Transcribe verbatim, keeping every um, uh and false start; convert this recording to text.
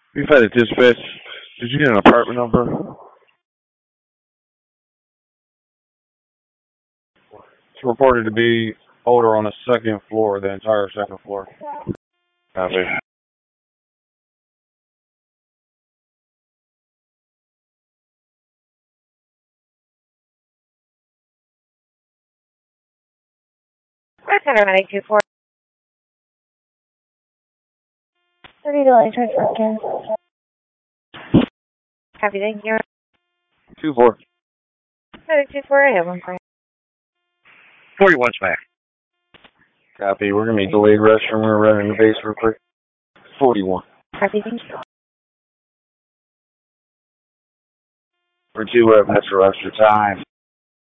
We've had a dispatch. Did you get an apartment number? It's reported to be odor on the second floor, the entire second floor. Copy. Five hundred nine two four. Thirty dollars charge for gas. Copy, thank you. Two four. Nine two four. I have one for you. Forty-one back. Copy. We're gonna be delayed restroom. We're running the base real quick. Forty-one. Copy, thank you. We're two uh, Metro extra time.